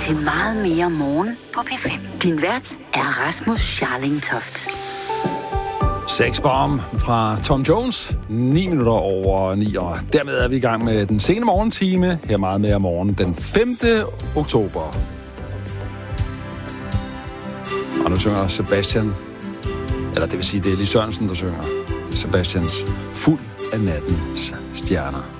til Meget mere morgen på P5. Din vært er Rasmus Scharling-Toft. Sexbomb fra Tom Jones, 9 minutter over 9, og dermed er vi i gang med den sene morgentime, her Meget mere morgen, den 5. oktober. Og nu synger Sebastian, eller det vil sige, det er Lis Sørensen, der synger Sebastians Fuld af nattens stjerner.